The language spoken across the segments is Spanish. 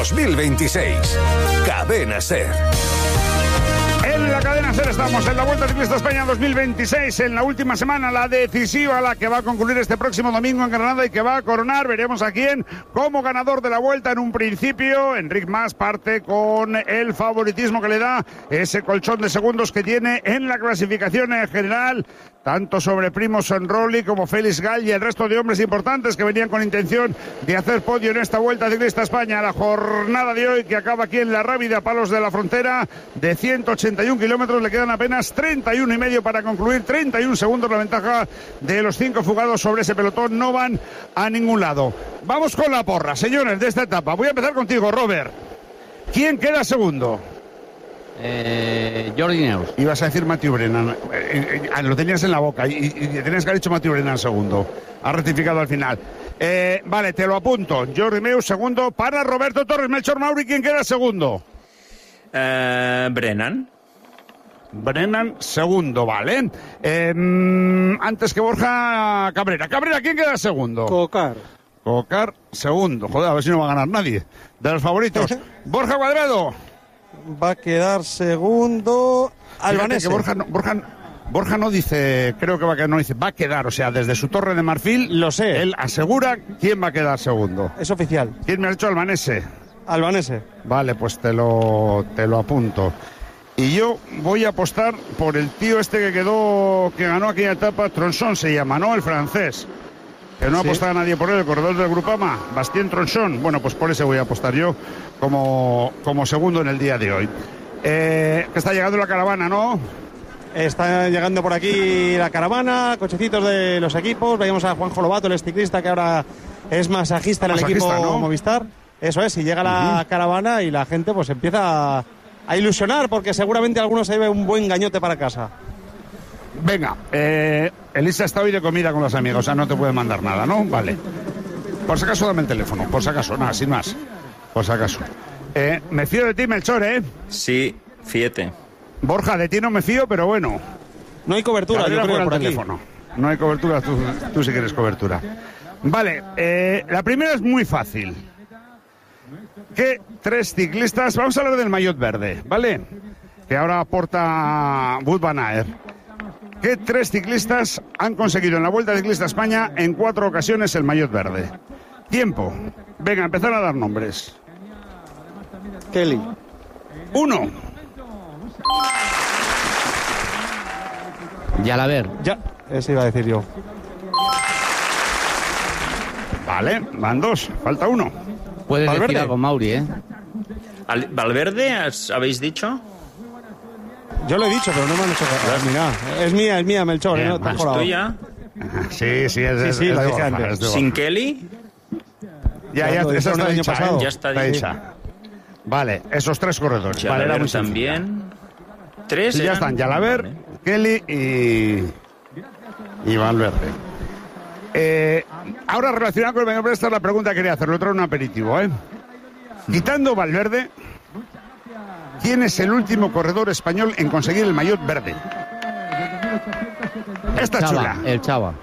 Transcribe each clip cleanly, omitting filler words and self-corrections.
2026. Cadena SER. En la cadena SER estamos en la Vuelta Ciclista España 2026, en la última semana, la decisiva, la que va a concluir este próximo domingo en Granada y que va a coronar, veremos a quién como ganador de la Vuelta. En un principio, Enric Mas parte con el favoritismo que le da ese colchón de segundos que tiene en la clasificación en general, tanto sobre Primož Roglič como Félix Gall y el resto de hombres importantes que venían con intención de hacer podio en esta Vuelta Ciclista España. La jornada de hoy que acaba aquí en la Rábida, Palos de la Frontera, de 181 kilómetros, le quedan apenas 31 y medio para concluir, 31 segundos la ventaja de los 5 fugados sobre ese pelotón, no van a ningún lado. Vamos con la porra, señores, de esta etapa. Voy a empezar contigo, Robert. ¿Quién queda segundo? Jordi Neus. Ibas a decir Mathieu Brennan, lo tenías en la boca y tenías que haber dicho Mathieu Brennan segundo. Ha rectificado al final. Vale, te lo apunto. Jordi Neus segundo para Roberto Torres. Melchor Mauri, ¿quién queda segundo? Brennan segundo, vale. Antes que Borja, Cabrera, ¿quién queda segundo? Cocar segundo. Joder, a ver si no va a ganar nadie de los favoritos. Borja Cuadrado va a quedar segundo. Albanese. Borja no dice, creo que va a quedar, no dice, va a quedar, o sea, desde su Torre de Marfil, lo sé. Él asegura quién va a quedar segundo. Es oficial. ¿Quién me ha dicho Albanese? Vale, pues te lo apunto. Y yo voy a apostar por el tío este que ganó aquella etapa, Tronçon se llama, ¿no? El francés. Que no ha apostado a nadie por él, el corredor del Groupama, Bastien Tronçon. Bueno, pues por ese voy a apostar yo como segundo en el día de hoy. Que está llegando la caravana, ¿no? Está llegando por aquí la caravana, cochecitos de los equipos. Veíamos a Juanjo Lobato, el ciclista que ahora es masajista en el equipo, ¿no? Movistar. Eso es, y llega la caravana y la gente pues empieza a ilusionar porque seguramente alguno se lleve un buen gañote para casa. Venga, Elisa está hoy de comida con los amigos, o sea, no te puede mandar nada, ¿no? Vale. Por si acaso dame el teléfono, por si acaso, nada, sin más. Por si acaso. Me fío de ti, Melchor, ¿eh? Sí, fíjate. Borja, de ti no me fío, pero bueno. No hay cobertura, yo creo, por aquí. Teléfono. No hay cobertura, tú sí quieres cobertura. Vale, la primera es muy fácil. ¿Qué 3 ciclistas? Vamos a hablar del maillot verde, ¿vale? Que ahora aporta Wout van Aert. ¿Qué 3 ciclistas han conseguido en la Vuelta Ciclista España en 4 ocasiones el maillot verde? Tiempo. Venga, empezar a dar nombres. Kelly. 1. Jalabert. Ya, eso iba a decir yo. Vale, van 2, falta 1. Puedes decir algo, Mauri, ¿eh? ¿Valverde habéis dicho? Yo lo he dicho, pero no me han hecho caso. Mira, es mía, Melchor. Bien, ¿no? ¿Es tuya? Sí, es la dije antes. ¿Sin Kelly? Ya, esa está dicha, pasado. Ya está dicha. Vale, esos 3 corredores. Vale, también. 3 ya están, Jalabert, Kelly y Valverde. Ahora relacionado con el maillot verde, esta es la pregunta que quería hacer, lo traigo un aperitivo, Quitando Valverde, ¿quién es el último corredor español en conseguir el maillot verde? Esta chula. El Chava.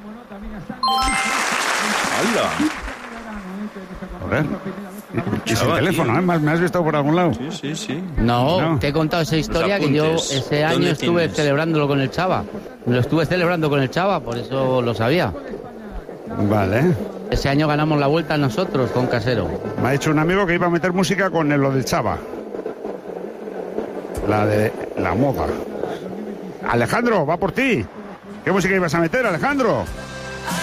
¡Hala! A ver. Y sin teléfono, ¿eh? ¿Me has visto por algún lado? Sí. No, te he contado esa historia que yo ese año estuve celebrándolo con el Chava. Lo estuve celebrando con el Chava, por eso lo sabía. Vale. Ese año ganamos la Vuelta nosotros con Casero. Me ha dicho un amigo que iba a meter música con lo del Chava. La de la moda. Alejandro, va por ti. ¿Qué música ibas a meter, Alejandro?